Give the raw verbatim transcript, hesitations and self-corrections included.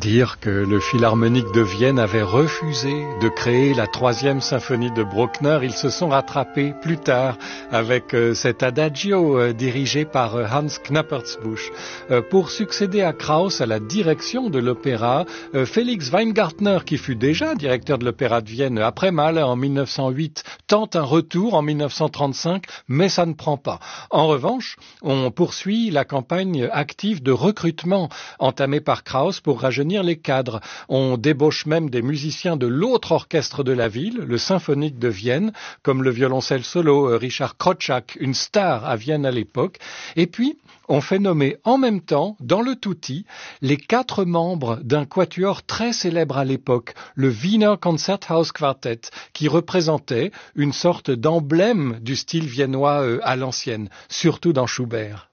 Dire que le Philharmonique de Vienne avait refusé de créer la troisième symphonie de Bruckner, ils se sont rattrapés plus tard avec euh, cet adagio euh, dirigé par euh, Hans Knappertsbusch. Euh, pour succéder à Krauss à la direction de l'opéra, euh, Félix Weingartner, qui fut déjà directeur de l'opéra de Vienne après Mahler en mille neuf cent huit, tente un retour en mille neuf cent trente-cinq, mais ça ne prend pas. En revanche, on poursuit la campagne active de recrutement entamée par Krauss pour rajeunir les cadres. On débauche même des musiciens de l'autre orchestre de la ville, le Symphonique de Vienne, comme le violoncelle solo Richard Kroczak, une star à Vienne à l'époque. Et puis, on fait nommer en même temps, dans le Tutti, les quatre membres d'un quatuor très célèbre à l'époque, le Wiener Concerthaus Quartet, qui représentait une sorte d'emblème du style viennois à l'ancienne, surtout dans Schubert.